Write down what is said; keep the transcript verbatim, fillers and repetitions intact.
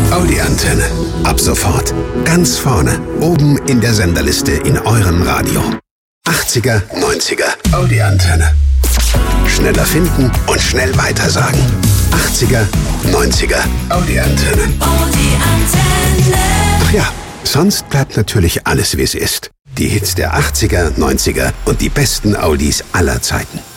Audi-Antenne. Ab sofort. Ganz vorne. Oben in der Senderliste in eurem Radio. achtziger, neunziger. Audi-Antenne. Schneller finden und schnell weitersagen. achtziger, neunziger. Audi-Antenne. Audi-Antenne. Ach ja, sonst bleibt natürlich alles, wie es ist. Die Hits der achtziger, neunziger und die besten Audis aller Zeiten.